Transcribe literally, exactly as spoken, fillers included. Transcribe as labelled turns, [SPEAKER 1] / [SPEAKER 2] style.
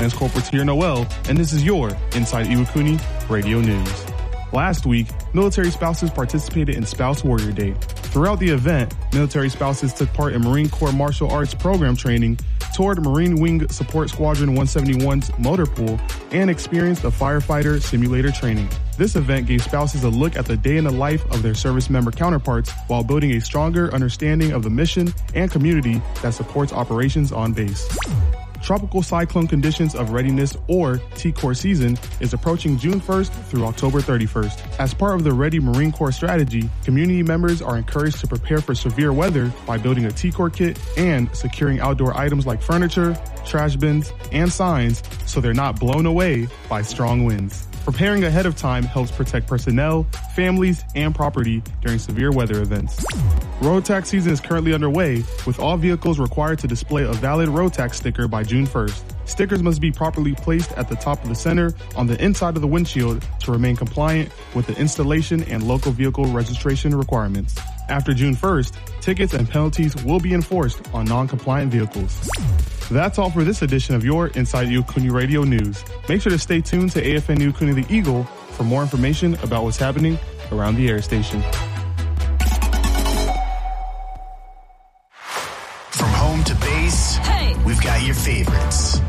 [SPEAKER 1] Lance Corporal Tier Noel, and this is your Inside Iwakuni Radio News. Last week, military spouses participated in Spouse Warrior Day. Throughout the event, military spouses took part in Marine Corps Martial Arts program training, toured Marine Wing Support Squadron one seventy-one's motor pool, and experienced a firefighter simulator training. This event gave spouses a look at the day in the life of their service member counterparts while building a stronger understanding of the mission and community that supports operations on base. Tropical cyclone conditions of readiness, or T COR season, is approaching June first through October thirty-first. As part of the Ready Marine Corps strategy, community members are encouraged to prepare for severe weather by building a T COR kit and securing outdoor items like furniture, trash bins, and signs so they're not blown away by strong winds. Preparing ahead of time helps protect personnel, families, and property during severe weather events. Road tax season is currently underway, with all vehicles required to display a valid road tax sticker by June first. Stickers must be properly placed at the top of the center on the inside of the windshield to remain compliant with the installation and local vehicle registration requirements. After June first, tickets and penalties will be enforced on non-compliant vehicles. That's all for this edition of your Inside Iwakuni Radio News. Make sure to stay tuned to A F N Iwakuni The Eagle for more information about what's happening around the air station.
[SPEAKER 2] From home to base, hey, we've got your favorites.